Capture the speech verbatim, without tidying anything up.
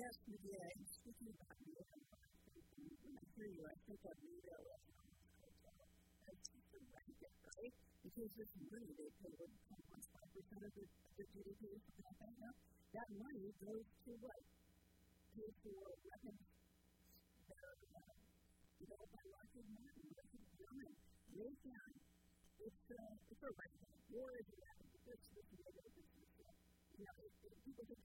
Yes, we did. Speaking about NATO, when I hear you, I think of NATO as an hotel. It's just a racket, right? Because this money they pay with almost five percent of the, the G D P or something like that now. That money goes to what? Pay for weapons that are uh, developed by Lockheed Martin, Lockheed Martin, Raytheon. It's, uh, it's a racket. War is a racket. It's just a regular business. You know, if, if people think